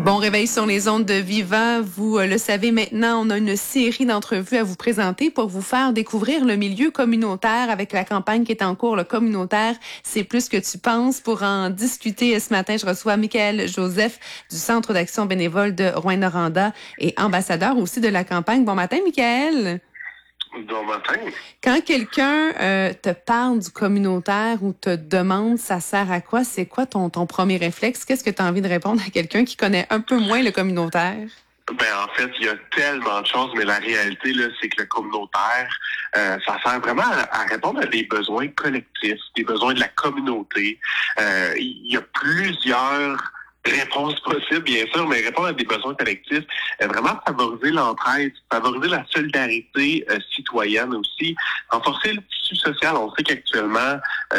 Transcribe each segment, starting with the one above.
Bon réveil sur les ondes de Vivant. Vous le savez maintenant, on a une série d'entrevues à vous présenter pour vous faire découvrir le milieu communautaire avec la campagne qui est en cours, le communautaire. C'est plus que tu penses. Pour en discuter ce matin, je reçois Michael Joseph du Centre d'action bénévole de Rouyn-Noranda et ambassadeur aussi de la campagne. Bon matin, Michael. Bon matin. Quand quelqu'un te parle du communautaire ou te demande ça sert à quoi, c'est quoi ton premier réflexe? Qu'est-ce que tu as envie de répondre à quelqu'un qui connaît un peu moins le communautaire? En fait, il y a tellement de choses, mais la réalité, là, c'est que le communautaire, ça sert vraiment à répondre à des besoins collectifs, des besoins de la communauté. Il y a plusieurs réponses possibles, bien sûr, mais répondre à des besoins collectifs, vraiment favoriser l'entraide, favoriser la solidarité citoyenne aussi, renforcer le tissu social. On sait qu'actuellement,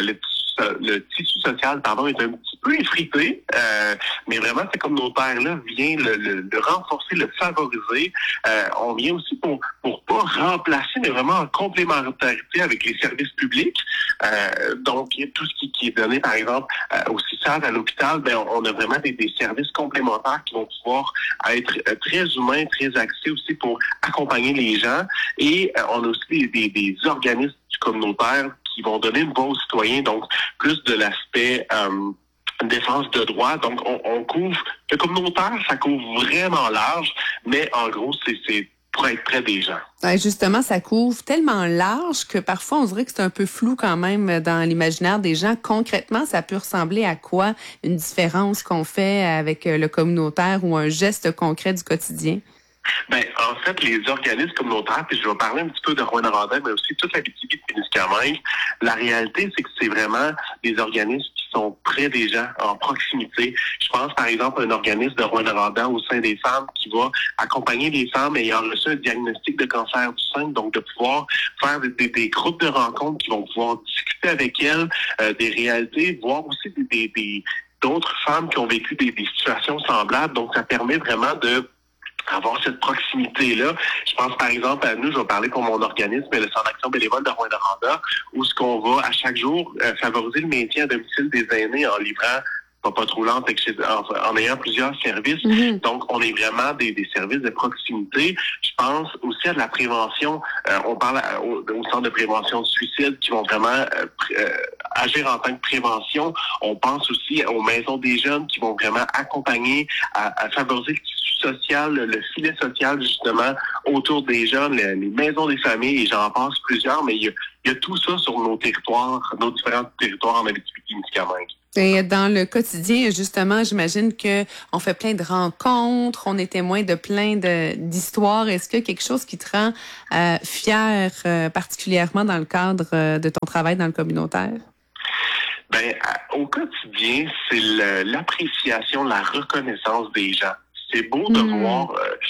le tissu social, est un petit peu effrité, mais vraiment, ce communautaire-là vient le renforcer, le favoriser. On vient aussi pour pas remplacer, mais vraiment en complémentarité avec les services publics. Donc, tout ce qui est donné, par exemple, au CISAD, à l'hôpital, on a vraiment des services complémentaires qui vont pouvoir être très humains, très axés aussi pour accompagner les gens. Et on a aussi des organismes du communautaire qui vont donner une voix aux citoyens, donc plus de l'aspect défense de droits. Donc, on couvre le communautaire, ça couvre vraiment large, mais en gros, c'est pour être près des gens. Justement, ça couvre tellement large que parfois, on dirait que c'est un peu flou quand même dans l'imaginaire des gens. Concrètement, ça peut ressembler à quoi une différence qu'on fait avec le communautaire ou un geste concret du quotidien? En fait, les organismes communautaires, puis je vais parler un petit peu de Rouyn-Noranda, mais aussi toute la Témiscamingue. La réalité, c'est que c'est vraiment des organismes qui sont près des gens, en proximité. Je pense, par exemple, à un organisme de Rouyn-Noranda au sein des femmes qui va accompagner les femmes ayant reçu un diagnostic de cancer du sein, donc de pouvoir faire des groupes de rencontres qui vont pouvoir discuter avec elles des réalités, voir aussi d'autres femmes qui ont vécu des situations semblables. Donc, ça permet vraiment de avoir cette proximité-là. Je pense, par exemple, à nous, je vais parler pour mon organisme, le Centre d'action bénévole de Rouyn-Noranda, où ce qu'on va, à chaque jour, favoriser le maintien à domicile des aînés en livrant pas trop lente, en ayant plusieurs services. Mm-hmm. Donc, on est vraiment des services de proximité. Je pense aussi à de la prévention. On parle au centre de prévention du suicide qui vont vraiment agir en tant que prévention. On pense aussi aux maisons des jeunes qui vont vraiment accompagner à favoriser le tissu social, le filet social, justement, autour des jeunes, les maisons des familles, et j'en passe plusieurs, mais il y a tout ça sur nos territoires, nos différents territoires en Abitibi-Témiscamingue. Et dans le quotidien, justement, j'imagine que on fait plein de rencontres, on est témoin de plein d'histoires. Est-ce qu'il y a quelque chose qui te rend fier, particulièrement dans le cadre de ton travail dans le communautaire? Au quotidien, c'est l'appréciation, la reconnaissance des gens. C'est beau de voir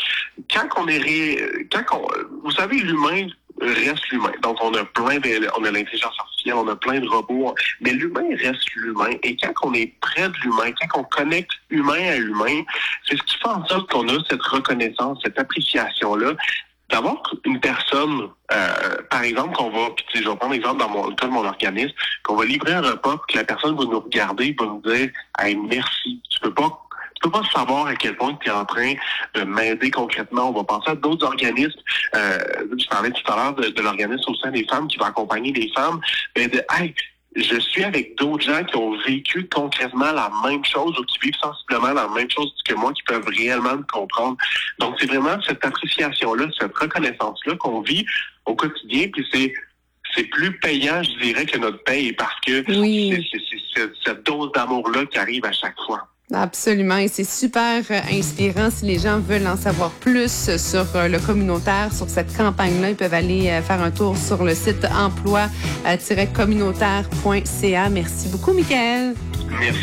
vous savez, l'humain reste l'humain. Donc, on a l'intelligence artificielle, on a plein de robots, mais l'humain reste l'humain. Et quand on est près de l'humain, quand on connecte humain à humain, c'est ce qui fait en sorte qu'on a cette reconnaissance, cette appréciation-là. D'avoir une personne, par exemple, je vais prendre l'exemple dans le cas de mon organisme, qu'on va livrer un repas, que la personne va nous regarder, va nous dire « Hey, merci, tu peux pas savoir à quel point tu es en train de m'aider concrètement. » On va penser à d'autres organismes. Je parlais tout à l'heure de l'organisme au sein des femmes qui va accompagner les femmes. Je suis avec d'autres gens qui ont vécu concrètement la même chose ou qui vivent sensiblement la même chose que moi, qui peuvent réellement me comprendre. Donc, c'est vraiment cette appréciation-là, cette reconnaissance-là qu'on vit au quotidien. Puis c'est plus payant, je dirais, que notre paye parce que c'est cette dose d'amour-là qui arrive à chaque fois. Absolument, et c'est super inspirant. Si les gens veulent en savoir plus sur le communautaire, sur cette campagne-là, ils peuvent aller faire un tour sur le site emploi-communautaire.ca. Merci beaucoup, Michael. Merci.